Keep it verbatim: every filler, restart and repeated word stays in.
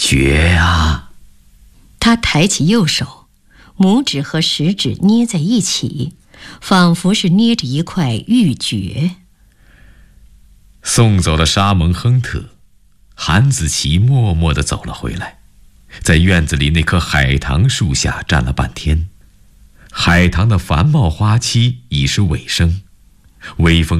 绝啊！ 他抬起右手，拇指和食指捏在一起，仿佛是捏着一块玉珏。 送走了沙蒙亨特，韩子琪默默地走了回来，在院子里那棵海棠树下站了半天。海棠的繁茂花期已是尾声，微风